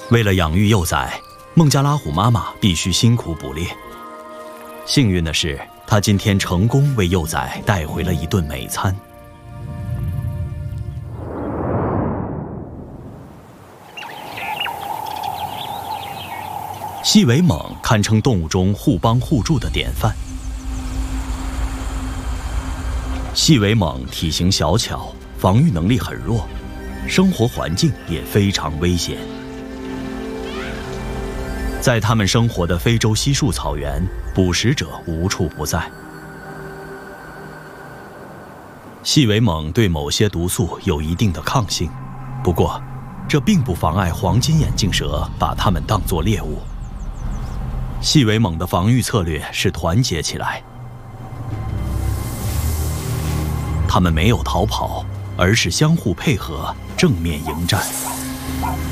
为了养育幼崽，孟加拉虎妈妈必须辛苦捕猎。幸运的是，她今天成功为幼崽带回了一顿美餐。细尾猛堪称动物中互帮互助的典范。细尾猛体型小巧，防御能力很弱，生活环境也非常危险。在他们生活的非洲稀树草原，捕食者无处不在。细尾猛对某些毒素有一定的抗性，不过，这并不妨碍黄金眼镜蛇把它们当作猎物。细尾猛的防御策略是团结起来，他们没有逃跑，而是相互配合，正面迎战。